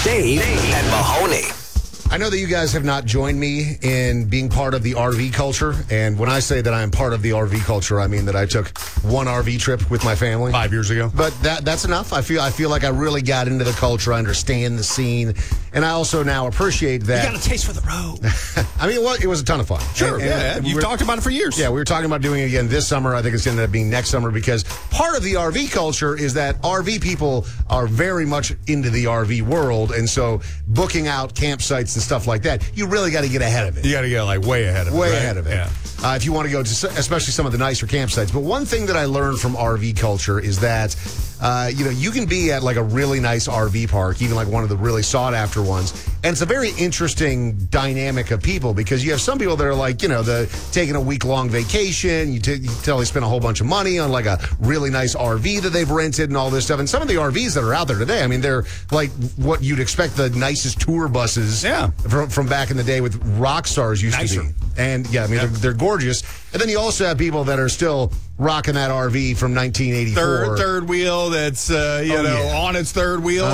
Dave and Mahoney. I know that you guys have not joined me in being part of the RV culture. And when I say that I am part of the RV culture, I mean that I took one RV trip with my family 5 years ago. But that's enough. I feel like I really got into the culture. I understand the scene. And I also now appreciate that. You got a taste for the road. I mean, it was a ton of fun. Sure, and you've talked about it for years. Yeah, we were talking about doing it again this summer. I think it's going to end up being next summer because part of the RV culture is that RV people are very much into the RV world. And so booking out campsites and stuff like that, you really got to get ahead of it. You got to get way ahead of it. Way right? ahead of it. Yeah. If you want to go to especially some of the nicer campsites. But one thing that I learned from RV culture is that, you can be at like a really nice RV park, even like one of the really sought after ones. And it's a very interesting dynamic of people because you have some people that are like, taking a week-long vacation. You tell they spend a whole bunch of money on like a really nice RV that they've rented and all this stuff. And some of the RVs that are out there today, I mean, they're like what you'd expect the nicest tour buses from back in the day with rock stars used to be. And yeah, I mean, they're gorgeous. And then you also have people that are still rocking that RV from 1984. Third wheel that's, on its third wheel.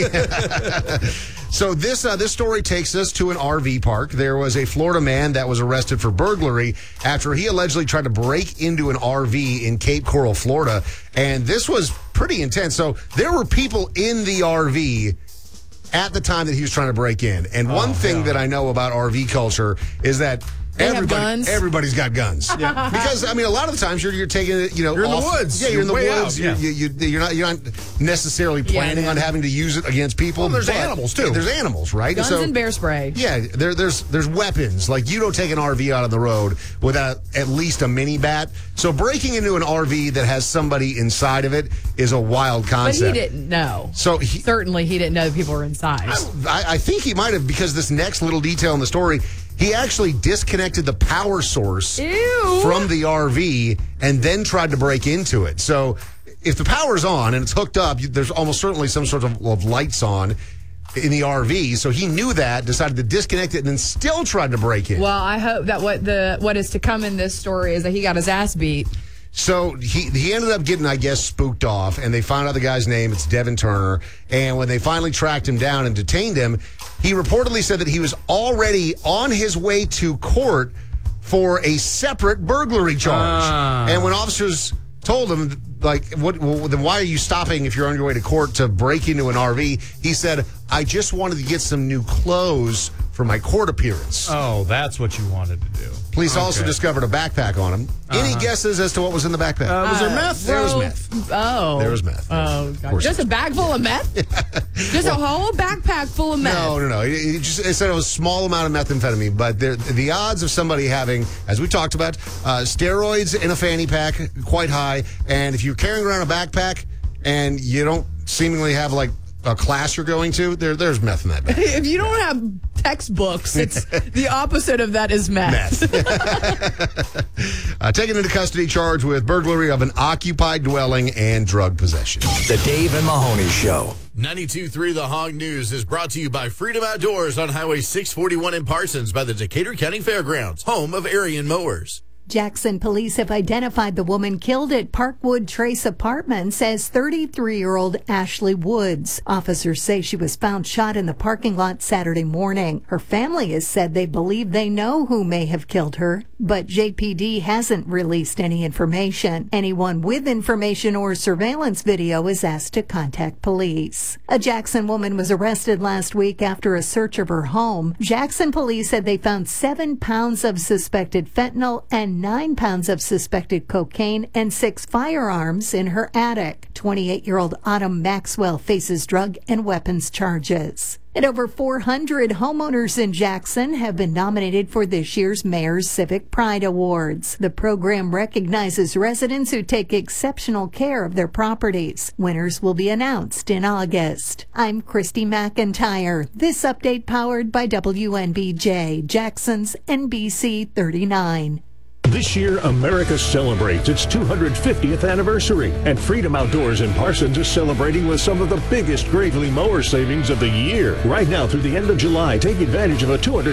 So this story takes us to an RV park. There was a Florida man that was arrested for burglary after he allegedly tried to break into an RV in Cape Coral, Florida. And this was pretty intense. So there were people in the RV at the time that he was trying to break in. And one thing that I know about RV culture is that everybody's got guns. Yeah. Because, I mean, a lot of the times you're taking it, you're in the woods. Yeah, you're in the woods. Out, yeah. You're not necessarily planning on having to use it against people. Well, there's animals, too. There's animals, right? Guns and bear spray. Yeah, there's weapons. Like, you don't take an RV out on the road without at least a mini bat. So breaking into an RV that has somebody inside of it is a wild concept. But he didn't know. So certainly he didn't know that people were inside. I think he might have, because this next little detail in the story, he actually disconnected the power source from the RV and then tried to break into it. So if the power's on and it's hooked up, there's almost certainly some sort of lights on in the RV. So he knew that, decided to disconnect it, and then still tried to break in. Well, I hope that what is to come in this story is that he got his ass beat. So he ended up getting, I guess, spooked off, and they found out the guy's name. It's Devin Turner. And when they finally tracked him down and detained him, he reportedly said that he was already on his way to court for a separate burglary charge. And when officers told him, then why are you stopping if you're on your way to court to break into an RV? He said, I just wanted to get some new clothes for my court appearance. Oh, that's what you wanted to do. Police also discovered a backpack on him. Any guesses as to what was in the backpack? Was there meth? There was meth. Oh. There was meth. Oh, God. Just a bag full of meth? Just a whole backpack full of meth? No. It said it was a small amount of methamphetamine, but the odds of somebody having, as we talked about, steroids in a fanny pack, quite high. And if you're carrying around a backpack and you don't seemingly have, like, a class you're going to, there's meth in that bag. If you don't have textbooks, it's the opposite of that is meth. Taken into custody, charged with burglary of an occupied dwelling and drug possession. The Dave and Mahoney Show. 92.3 The Hog News is brought to you by Freedom Outdoors on Highway 641 in Parsons by the Decatur County Fairgrounds, home of Arian Mowers. Jackson police have identified the woman killed at Parkwood Trace Apartments as 33-year-old Ashley Woods. Officers say she was found shot in the parking lot Saturday morning. Her family has said they believe they know who may have killed her, but JPD hasn't released any information. Anyone with information or surveillance video is asked to contact police. A Jackson woman was arrested last week after a search of her home. Jackson police said they found 7 pounds of suspected fentanyl and 9 pounds of suspected cocaine and 6 firearms in her attic. 28-year-old Autumn Maxwell faces drug and weapons charges. And over 400 homeowners in Jackson have been nominated for this year's Mayor's Civic Pride Awards. The program recognizes residents who take exceptional care of their properties. Winners will be announced in August. I'm Christy McIntyre. This update powered by WNBJ, Jackson's NBC 39. This year, America celebrates its 250th anniversary, and Freedom Outdoors in Parsons is celebrating with some of the biggest Gravely mower savings of the year. Right now through the end of July, take advantage of a $200